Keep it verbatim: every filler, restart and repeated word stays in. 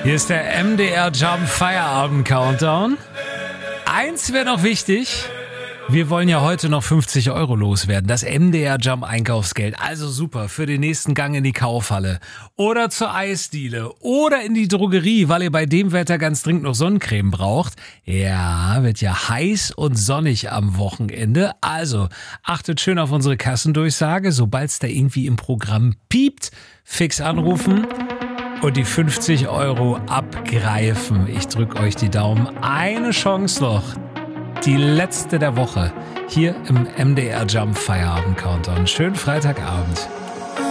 Hier ist der M D R Jump Feierabend Countdown. Eins wäre noch wichtig. Wir wollen ja heute noch fünfzig Euro loswerden. Das M D R Jump Einkaufsgeld. Also super für den nächsten Gang in die Kaufhalle. Oder zur Eisdiele. Oder in die Drogerie, weil ihr bei dem Wetter ganz dringend noch Sonnencreme braucht. Ja, wird ja heiß und sonnig am Wochenende. Also achtet schön auf unsere Kassendurchsage. Sobald es da irgendwie im Programm piept, fix anrufen. Und die fünfzig Euro abgreifen. Ich drücke euch die Daumen. Eine Chance noch. Die letzte der Woche. Hier im M D R Jump Feierabend Countdown. Schönen Freitagabend.